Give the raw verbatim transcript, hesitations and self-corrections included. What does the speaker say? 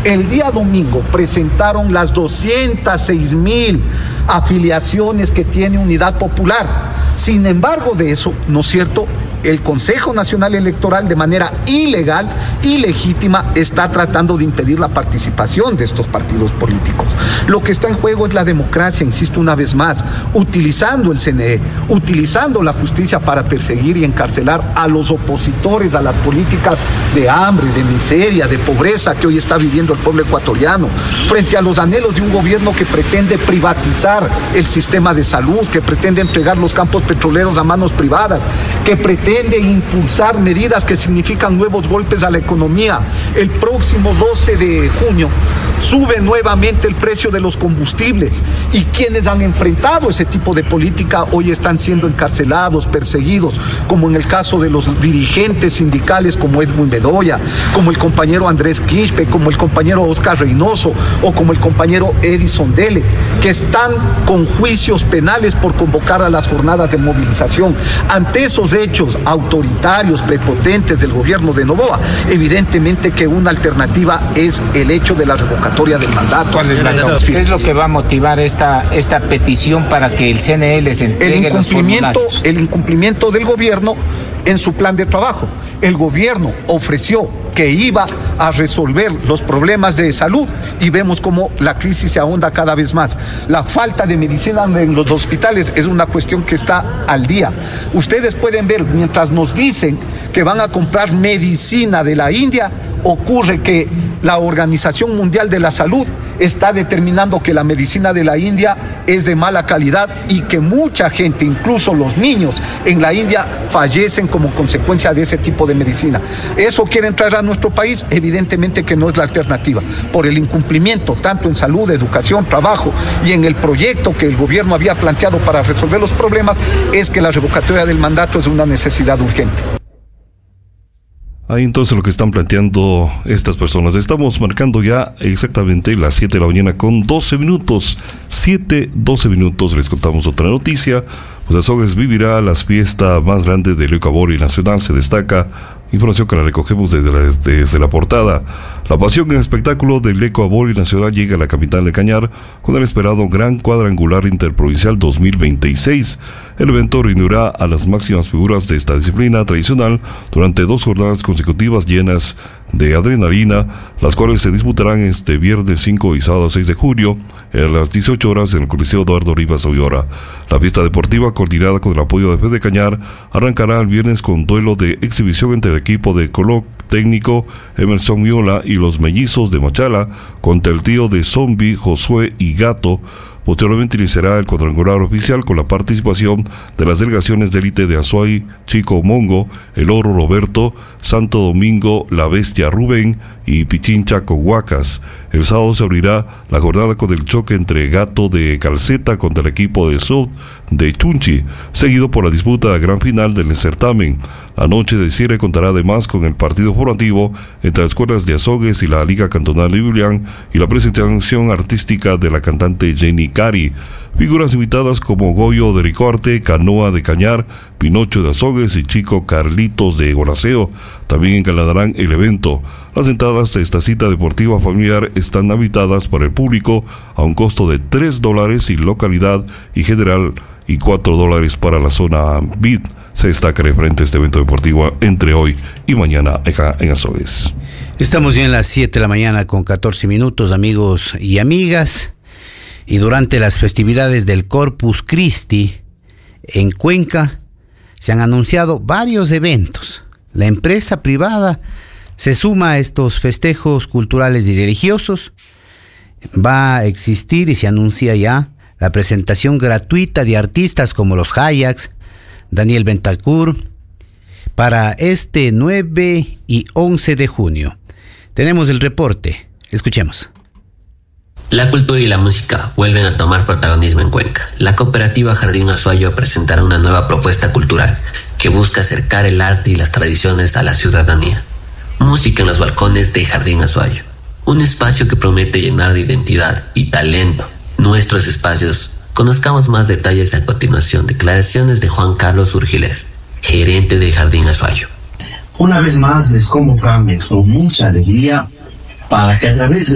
El día domingo presentaron las doscientas seis mil afiliaciones que tiene Unidad Popular. Sin embargo de eso, ¿no es cierto?, el Consejo Nacional Electoral de manera ilegal, ilegítima, está tratando de impedir la participación de estos partidos políticos. Lo que está en juego es la democracia, insisto una vez más, utilizando el C N E, utilizando la justicia para perseguir y encarcelar a los opositores a las políticas de hambre, de miseria, de pobreza que hoy está viviendo el pueblo ecuatoriano, frente a los anhelos de un gobierno que pretende privatizar el sistema de salud, que pretende entregar los campos petroleros a manos privadas, que pretende impulsar medidas que significan nuevos golpes a la economía. El próximo doce de junio sube nuevamente el precio de los combustibles y quienes han enfrentado ese tipo de política hoy están siendo encarcelados, perseguidos, como en el caso de los dirigentes sindicales como Edwin Bedoya, como el compañero Andrés Quispe, como el compañero Oscar Reynoso o como el compañero Edison Dele, que están con juicios penales por convocar a las jornadas de movilización. Ante esos hechos autoritarios, prepotentes del gobierno de Noboa, evidentemente que una alternativa es el hecho de la revocatoria del mandato. ¿Cuál es, la ¿Qué es lo que va a motivar esta, esta petición para que el C N E les entregue los formularios? El incumplimiento del gobierno en su plan de trabajo. El gobierno ofreció que iba a resolver los problemas de salud y vemos cómo la crisis se ahonda cada vez más. La falta de medicina en los hospitales es una cuestión que está al día. Ustedes pueden ver, mientras nos dicen que van a comprar medicina de la India, ocurre que la Organización Mundial de la Salud está determinando que la medicina de la India es de mala calidad y que mucha gente, incluso los niños en la India, fallecen como consecuencia de ese tipo de medicina. ¿Eso quiere entrar a nuestro país? Evidentemente que no es la alternativa. Por el incumplimiento, tanto en salud, educación, trabajo y en el proyecto que el gobierno había planteado para resolver los problemas, es que la revocatoria del mandato es una necesidad urgente. Ahí entonces lo que están planteando estas personas. Estamos marcando ya exactamente las siete de la mañana con doce minutos. siete, doce minutos. Les contamos otra noticia. Pues Azogues vivirá la fiesta más grande del Ecuabori Nacional. Se destaca información que la recogemos desde la, desde la portada. La pasión en el espectáculo del Ecuabori Nacional llega a la capital de Cañar con el esperado Gran Cuadrangular Interprovincial dos mil veintiséis. El evento reunirá a las máximas figuras de esta disciplina tradicional durante dos jornadas consecutivas llenas de adrenalina, las cuales se disputarán este viernes cinco y sábado seis de julio a las dieciocho horas en el Coliseo Eduardo Rivas Ollora. La fiesta deportiva, coordinada con el apoyo de Fede Cañar, arrancará el viernes con duelo de exhibición entre el equipo de Colo Técnico Emerson Miola y los Mellizos de Machala contra el trío de Zombie, Josué y Gato. Posteriormente iniciará el cuadrangular oficial con la participación de las delegaciones de élite de Azuay, Chico Mongo, El Oro Roberto, Santo Domingo, La Bestia Rubén y Pichincha con Huacas. El sábado se abrirá la jornada con el choque entre Gato de Calceta contra el equipo de Sud de Chunchi, seguido por la disputa de gran final del certamen. La noche de cierre contará además con el partido formativo entre las escuelas de Azogues y la Liga Cantonal de Biblián y la presentación artística de la cantante Jenny Cari. Figuras invitadas como Goyo de Ricorte, Canoa de Cañar, Pinocho de Azogues y Chico Carlitos de Golaceo también engalanarán el evento. Las entradas de esta cita deportiva familiar están habitadas para el público a un costo de tres dólares sin localidad y general y cuatro dólares para la zona V I D. Se destaca referente a este evento deportivo entre hoy y mañana acá en Azogues. Estamos ya en las siete de la mañana con catorce minutos, amigos y amigas. Y durante las festividades del Corpus Christi en Cuenca se han anunciado varios eventos. La empresa privada se suma a estos festejos culturales y religiosos. Va a existir y se anuncia ya la presentación gratuita de artistas como los Hayaks, Daniel Bentancur, para este nueve y once de junio. Tenemos el reporte. Escuchemos. La cultura y la música vuelven a tomar protagonismo en Cuenca. La cooperativa Jardín Azuayo presentará una nueva propuesta cultural que busca acercar el arte y las tradiciones a la ciudadanía. Música en los balcones de Jardín Azuayo. Un espacio que promete llenar de identidad y talento nuestros espacios. Conozcamos más detalles a continuación. Declaraciones de Juan Carlos Urgiles, gerente de Jardín Azuayo. Una vez más les convocamos con mucha alegría para que a través de